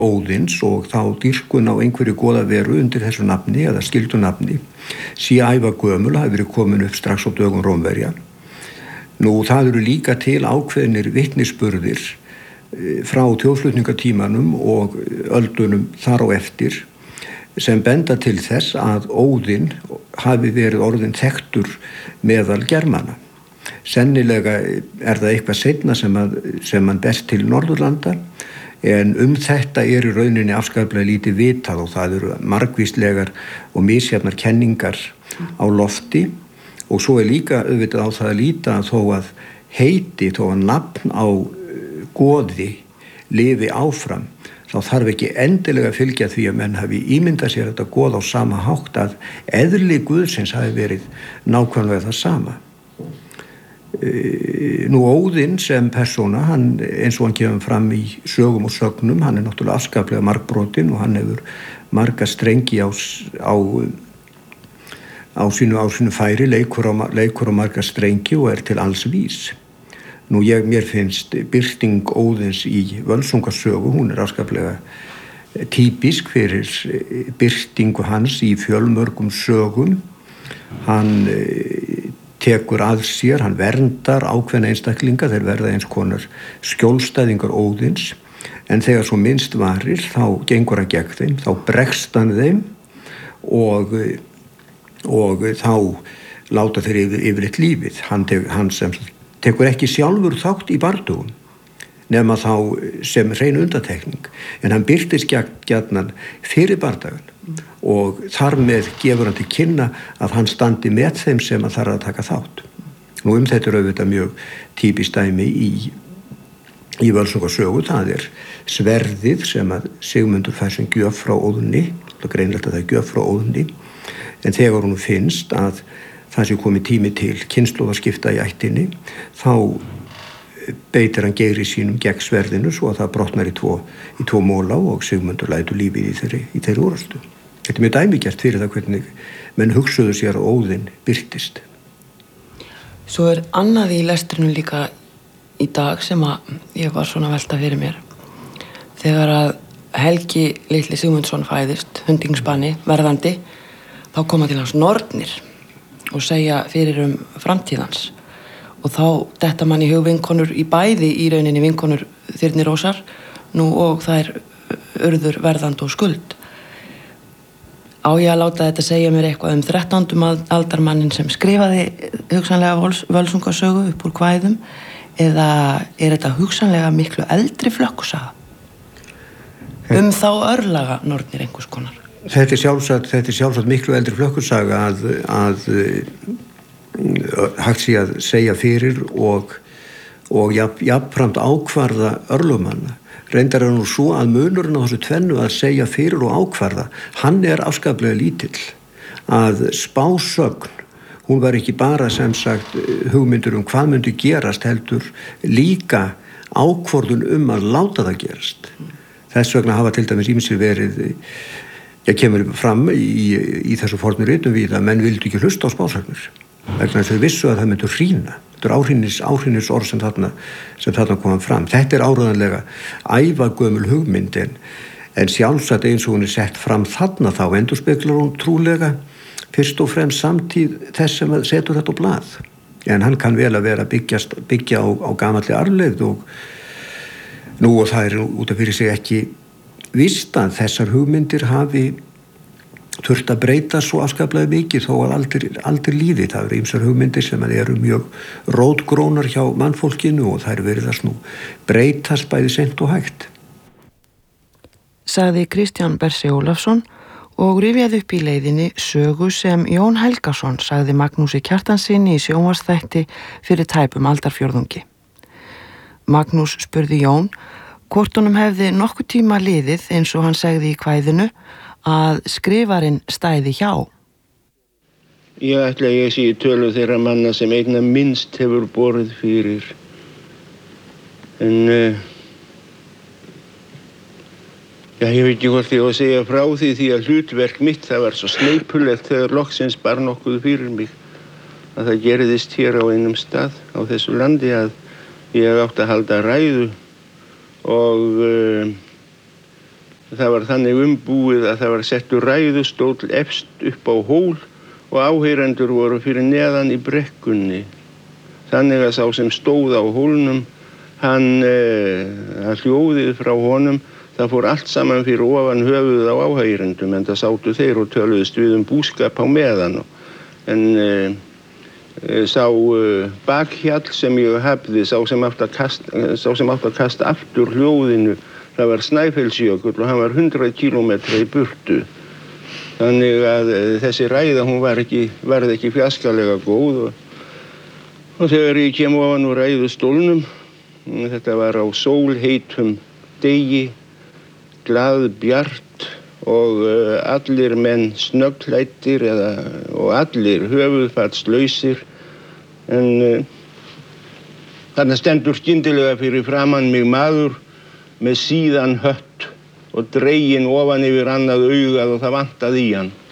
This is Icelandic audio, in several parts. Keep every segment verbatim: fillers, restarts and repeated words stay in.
Óðins og þá dýrkun á einhverju goðaveru undir þessu nafni eða skyldunafni sé ævagömul, hafi verið komin upp strax á dögum Rómverja. Nú það eru líka til ákveðnir vitnisburðir frá þjóðflutningatímanum og öldunum þar á eftir sem benda til þess að Óðinn hafi verið orðinn þekktur meðal Germana. Sennilega er það eitthvað seinna sem að, sem hann berst til Norðurlanda, en um þetta er í rauninni afskaplega lítið vitað og það eru margvíslegar og misjafnar kenningar á lofti og svo er líka auðvitað á það að líta að þó að heiti, þó að nafn á goði lifi áfram, þá þarf ekki endilega að fylgja því að menn hafi ímyndað sér þetta goð á sama hátt að eðli Guðsins hafi verið nákvæmlega það sama. Nú Óðinn sem persóna, hann, eins og hann kemur fram í sögum og sögnum, hann er náttúrulega afskaplega margbrotinn og hann hefur marga strengi á, á, á, sínu, á sínu færi, leikur á, leikur á marga strengi og er til alls vís. Nú ég, mér finnst birting Óðins í Völsungasögu, hún er afskaplega típisk fyrir birtingu hans í fjölmörgum sögum. Hann tekur að sér, hann verndar ákveðna einstaklinga, þeir verða eins konar skjólstæðingar Óðins, en þegar svo minnst varir þá gengur hann gegn þeim, þá bregst hann þeim og, og þá láta þeir yfir, yfirleitt lífið. Hann, tek, hann sem tekur ekki sjálfur þátt í bardugum, nema þá sem hrein undantekning, en hann birtist gjarnan fyrir bardagan og þar með gefur hann til kynna að hann standi með þeim sem að þarf að taka þátt. Nú um þetta er auðvitað mjög típist dæmi í, í Völsungasögu, það er sverðið sem að Sigmundur fær sem gjöf frá Óðni, það er greinlegt að það er gjöf frá Óðni, en þegar hún finnst að það sé komið tími til kynslóðaskipta í ættinni, þá beitir hann geiri sínum gegn sverðinu svo að það brotnar í tvo, í tvo móla og Sigmundur lætur lífið í þeirri, í þeirri úrvarslu. Þetta er mjög dæmigert fyrir það hvernig menn hugsuðu sér að Óðinn birtist. Svo er annað í lestrinu líka í dag sem að ég var svona að velta fyrir mér. Þegar að Helgi litli Sigmundsson fæðist, hundingsbani, verðandi, þá koma til hans nornir og segja fyrir um framtíðans. Og þá detta mann í hug vinkonur í bæði í rauninni vinkonur Þyrnirósar nú og það er Urður verðandi og Skuld. Á ég að láta þetta segja mér eitthvað um þrettándum aldarmannin sem skrifaði hugsanlega Völsungasögu upp úr kvæðum eða er þetta hugsanlega miklu eldri flökkusaga um þá örlaga nornir einhvers konar? Þetta er sjálfsagt, þetta er sjálfsagt miklu eldri flökkusaga að, að hægt sé að segja fyrir og, og jafnframt ákvarða örlögmanna. Reyndar er nú svo að munurinn á þessu tvennu að segja fyrir og ákvarða, hann er afskaplega lítill. Að spásögn, hún var ekki bara sem sagt hugmyndur um hvað myndi gerast heldur líka ákvörðun um að láta það gerast. Þess vegna hafa til dæmis ýmsir verið, ég kemur fram í, í þessu fornu ritum við að menn vildu ekki hlusta á spásagnir. Vegna þess að þau vissu að það myndi hrýna. Þetta er áhrýnis, áhrýnis orð sem þarna, sem þarna koma fram. Þetta er áreiðanlega ævagömul hugmynd en, en sjálfsagt eins og hún er sett fram þarna þá endurspeglar hún trúlega fyrst og fremst samtíð þess sem setur þetta á blað. En hann kann vel að vera byggjast, byggja á, á gamalli arfleifð og nú og það er út af fyrir sig ekki víst að þessar hugmyndir hafi þurft að breyta svo afskaplega mikið þó að aldrei, aldrei líði. Það eru ýmsar hugmyndir sem eru mjög rótgrónar hjá mannfólkinu og það eru verið að snú breytast bæði seint og hægt. Sagði Kristján Bersi Ólafsson og rifjaði upp í leiðinni sögu sem Jón Helgason sagði Magnúsi Kjartanssyni í sjónvarpsþætti fyrir tæpum aldarfjórðungi. Magnús spurði Jón hvort honum hefði nokkuð tíma liðið eins og hann segði í kvæðinu að skrifarinn stæði hjá. Ég ætla að ég sé í tölu þeirra manna sem einna minnst hefur borið fyrir. En uh, já, ég veit ekki hvort ég á að segja frá því því að hlutverk mitt það var svo sleipulegt þegar loksins bar nokkuð fyrir mig að það gerðist hér á einum stað á þessu landi að ég átti að halda ræðu og uh, Það var þannig umbúið að það var settur ræðustóll efst upp á hól og áheyrendur voru fyrir neðan í brekkunni. Þannig að sá sem stóð á hólnum, hann, eh, hljóðið frá honum, það fór allt saman fyrir ofan höfuð á áheyrendum, en það sátu þeir og töluðust við um búskap á meðan. En eh, sá eh, bakhjall sem ég hafði, sá sem átt að kasta, sá sem átt að kasta aftur hljóðinu, það var Snæfellsjökull og hann var hundrað kílómetra í burtu. Þannig að eh, þessi ræða, hún var ekki, varð ekki fjaskalega góð og, og þegar ég kem ofan úr ræðustólnum, þetta var á sólheitum degi, glaðbjart og uh, allir menn snöggklæddir eða, og allir höfuðfatslausir, en uh, þarna stendur skyndilega fyrir framan mig maður með síðan hött og dreginn ofan yfir annað augað og það vantaði í hann.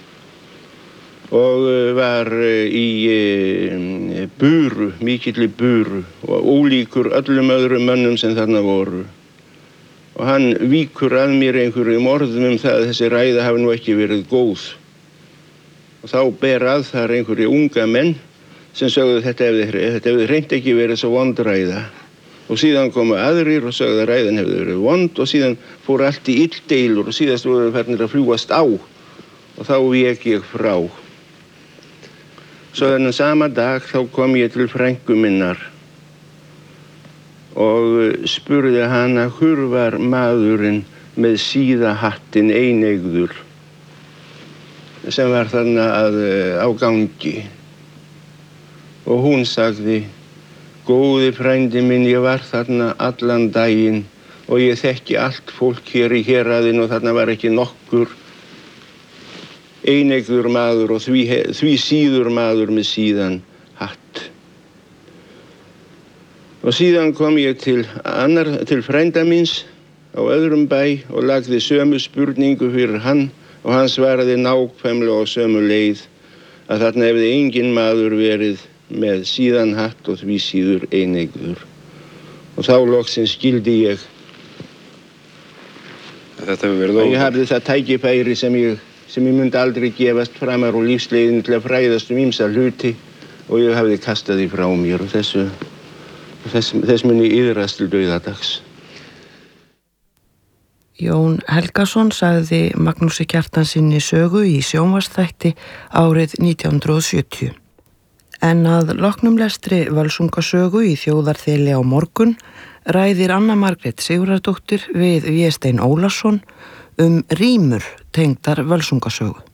Og uh, var uh, í uh, buru, mikilli buru og ólíkur öllum öðrum mönnum sem þarna voru. Og hann víkur að mér einhverjum orðum um það að þessi ræða hafi nú ekki verið góð. Og þá ber að þar einhverju unga menn sem sögðu þetta hefði, þetta hefði hreint ekki verið svo vond ræða. Og síðan komu aðrir og sögðu að ræðan hefði verið vond og síðan fór allt í illdeilur og síðast voru færnir að fljúgast á. Og þá vék ég frá. Svo þennan sama dag þá kom ég til frænku minnar og spurði hana hver var maðurinn með síðahattinn eineygður sem var þarna að, á gangi. Og hún sagði, góði frændi minn, ég var þarna allan daginn og ég þekki allt fólk hér í héraðinu og þarna var ekki nokkur eineygður maður og því, því síður maður með síðan hatt. Og síðan kom ég til, annar, til frænda míns á öðrum bæ og lagði sömu spurningu fyrir hann og hann svaraði nákvæmlega á sömu leið að þarna hefði engin maður verið með síðan hatt og því síður eineygður. Og þá loksins skildi ég Þetta hefur verið og ég hafði það tækifæri sem ég, sem ég myndi aldrei gefast framar og lífsleiðin til að fræðast um ýmsa hluti og ég hafði kastað því frá mér og þessu Þess, þess muni yðrast til dauðadags. Jón Helgason sagði Magnúsi Kjartansinni sögu í sjónvarpsþætti árið nítján hundruð og sjötíu. En að loknum lestri Völsungasögu í þjóðarþeli á morgun ræðir Anna Margrét Sigurðardóttir við Véstein Ólason um rímur tengdar Völsungasögu.